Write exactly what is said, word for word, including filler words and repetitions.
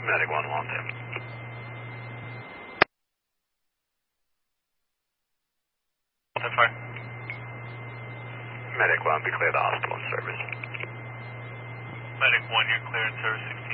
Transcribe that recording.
Medic one, Waltham. Waltham fire. Medic one, be clear the hospital and service. Medic one, you're clear in service.